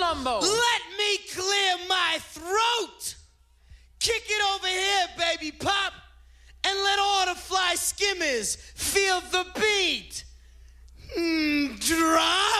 Mambo. Let me clear my throat. Kick it over here, baby pop. And let all the fly skimmers feel the beat. Drop.